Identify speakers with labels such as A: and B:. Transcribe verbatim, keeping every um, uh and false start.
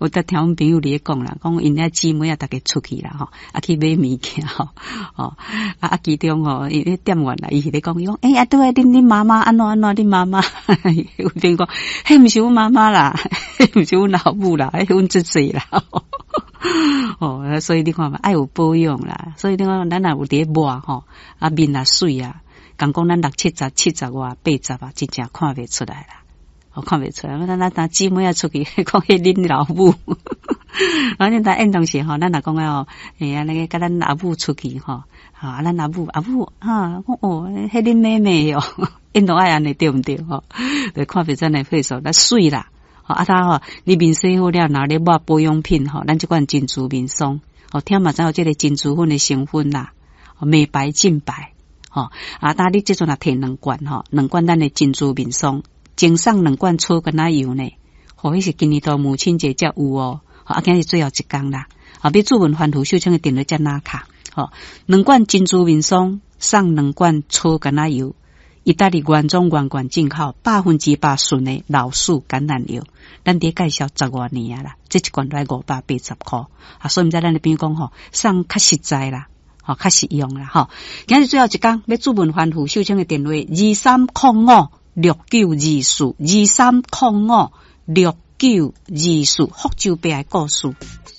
A: 我得听阮朋友咧讲啦，讲因遐姊妹啊，大家出去啦吼，啊去买物件吼，哦啊啊其中吼，伊咧店员啦，伊是咧讲，伊讲，哎呀，对啊，恁恁妈妈安怎安怎，恁妈妈，有朋友讲，迄毋是阮妈妈啦，迄毋是阮老母啦，迄阮姐姐啦。哦，所以你看嘛，爱有保养啦，所以你看咱若有伫抹吼，啊面也水啊，讲讲咱六七十、七十外、八十啊，真正看袂出来啦。我看不出来，咱咱咱姊妹啊出去讲迄恁老母，然后咱演当时吼，咱若讲哦，哎呀，那个甲咱阿母出去吼，啊，咱阿母阿母哈，哦，迄恁妹妹哟，因都爱安尼对毋对吼？对，看不真诶配色，咱水啦，啊，他吼，你面洗好了，拿咧抹保养品吼，咱即款珍珠面霜，哦，听嘛知有即个珍珠粉诶成分啦，美白净白，吼，啊，当你即阵啊摕两罐吼，两罐咱诶珍珠面霜。前送两罐草橄榄油呢，吼，迄是今年到母亲节才有哦，啊，今日最后一天啦，啊，要做文环护秀清的电话才拿卡，吼，两罐珍珠面霜，送两罐草橄榄油，意大利原装原罐进口，百分之百纯的老树橄榄油，咱伫介绍十多年啊啦，这一罐来五百八十块，啊，所以毋知咱那边讲吼，送较实在啦。吼，较实用啦，吼，今日最后一天要做文环护秀清的电话二三零五。六九二四二三零五六九二四，福州白的故事。